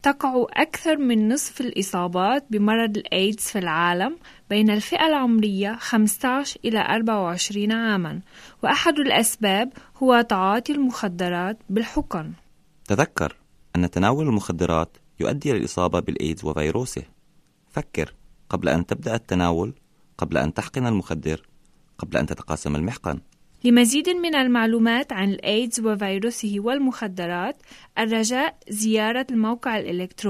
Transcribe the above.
تقع أكثر من نصف الإصابات بمرض الإيدز في العالم بين الفئة العمرية 15 إلى 24 عاماً، وأحد الأسباب هو تعاطي المخدرات بالحقن. تذكر أن تناول المخدرات يؤدي إلى الإصابة بالإيدز وفيروسه. فكر قبل أن تبدأ التناول، قبل أن تحقن المخدر، قبل أن تتقاسم المحقن. لمزيد من المعلومات عن الإيدز وفيروسه والمخدرات، الرجاء زيارة الموقع الإلكتروني